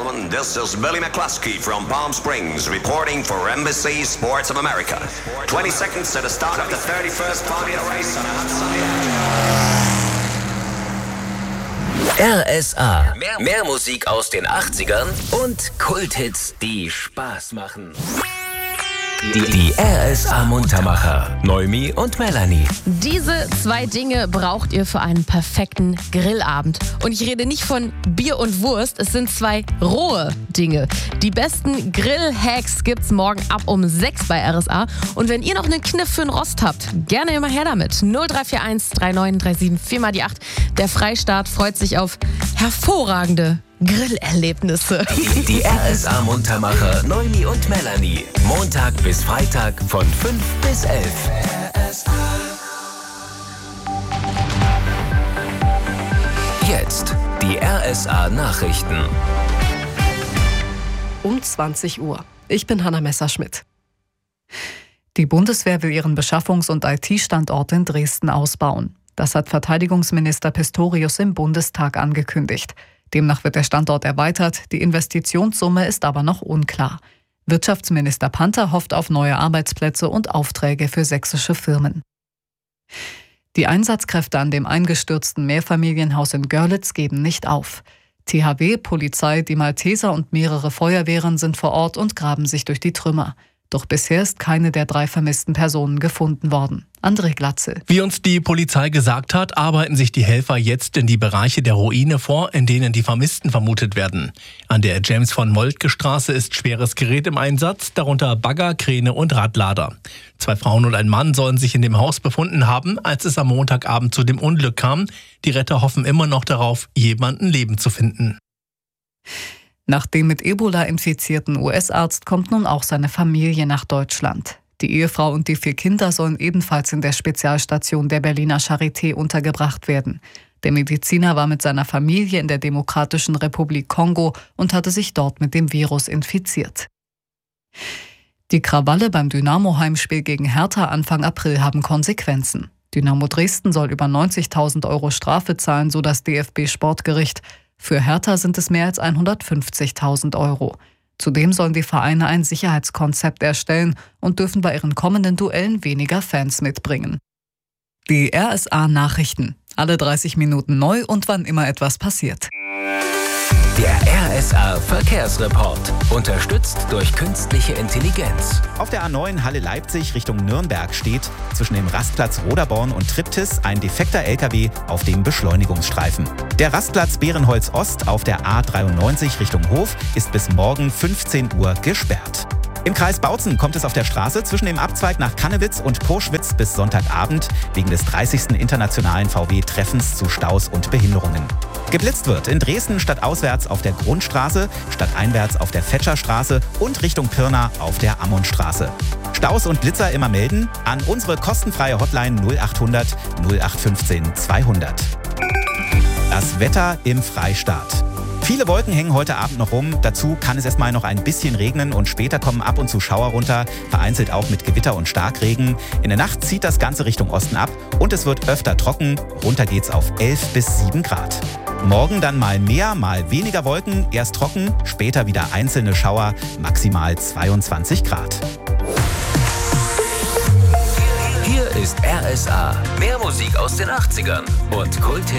gentlemen, this is Billy McCluskey from Palm Springs reporting for NBC Sports of America. 20 seconds to the start of the 31st Formula Race on a hot sunny RSA. Mehr Musik aus den 80ern und Kulthits, die Spaß machen. Die RSA Muntermacher, Noemi und Melanie. Diese zwei Dinge braucht ihr für einen perfekten Grillabend. Und ich rede nicht von Bier und Wurst, es sind zwei rohe Dinge. Die besten Grill-Hacks gibt's morgen ab um 6 bei RSA. Und wenn ihr noch einen Kniff für den Rost habt, gerne immer her damit. 0341 3937 4 mal die 8. Der Freistaat freut sich auf hervorragende Grillerlebnisse. Die RSA Muntermacher, Noemi und Melanie. Montag bis Freitag von 5 bis 11. Jetzt die RSA Nachrichten. Um 20 Uhr. Ich bin Hanna Messerschmidt. Die Bundeswehr will ihren Beschaffungs- und IT-Standort in Dresden ausbauen. Das hat Verteidigungsminister Pistorius im Bundestag angekündigt. Demnach wird der Standort erweitert, die Investitionssumme ist aber noch unklar. Wirtschaftsminister Panther hofft auf neue Arbeitsplätze und Aufträge für sächsische Firmen. Die Einsatzkräfte an dem eingestürzten Mehrfamilienhaus in Görlitz geben nicht auf. THW, Polizei, die Malteser und mehrere Feuerwehren sind vor Ort und graben sich durch die Trümmer. Doch bisher ist keine der 3 vermissten Personen gefunden worden. André Glatzel. Wie uns die Polizei gesagt hat, arbeiten sich die Helfer jetzt in die Bereiche der Ruine vor, in denen die Vermissten vermutet werden. An der James-von-Moltke-Straße ist schweres Gerät im Einsatz, darunter Bagger, Kräne und Radlader. 2 Frauen und ein Mann sollen sich in dem Haus befunden haben, als es am Montagabend zu dem Unglück kam. Die Retter hoffen immer noch darauf, jemanden lebend zu finden. Nach dem mit Ebola infizierten US-Arzt kommt nun auch seine Familie nach Deutschland. Die Ehefrau und die 4 Kinder sollen ebenfalls in der Spezialstation der Berliner Charité untergebracht werden. Der Mediziner war mit seiner Familie in der Demokratischen Republik Kongo und hatte sich dort mit dem Virus infiziert. Die Krawalle beim Dynamo-Heimspiel gegen Hertha Anfang April haben Konsequenzen. Dynamo Dresden soll über 90.000 € Strafe zahlen, so das DFB-Sportgericht. Für Hertha sind es mehr als 150.000 €. Zudem sollen die Vereine ein Sicherheitskonzept erstellen und dürfen bei ihren kommenden Duellen weniger Fans mitbringen. Die RSA-Nachrichten. Alle 30 Minuten neu und wann immer etwas passiert. Der RSA-Verkehrsreport. Unterstützt durch künstliche Intelligenz. Auf der A9 Halle-Leipzig Richtung Nürnberg steht zwischen dem Rastplatz Roderborn und Triptis ein defekter LKW auf dem Beschleunigungsstreifen. Der Rastplatz Beerenholz Ost auf der A93 Richtung Hof ist bis morgen 15 Uhr gesperrt. Im Kreis Bautzen kommt es auf der Straße zwischen dem Abzweig nach Kannewitz und Poschwitz bis Sonntagabend wegen des 30. internationalen VW-Treffens zu Staus und Behinderungen. Geblitzt wird in Dresden stadtauswärts auf der Grundstraße, stadteinwärts auf der Fetscherstraße und Richtung Pirna auf der Ammonstraße. Staus und Blitzer immer melden an unsere kostenfreie Hotline 0800 0815 200. Das Wetter im Freistaat. Viele Wolken hängen heute Abend noch rum. Dazu kann es erstmal noch ein bisschen regnen und später kommen ab und zu Schauer runter, vereinzelt auch mit Gewitter und Starkregen. In der Nacht zieht das Ganze Richtung Osten ab und es wird öfter trocken. Runter geht's auf 11 bis 7 Grad. Morgen dann mal mehr, mal weniger Wolken, erst trocken, später wieder einzelne Schauer, maximal 22 Grad. Hier ist RSA. Mehr Musik aus den 80ern und Kulthits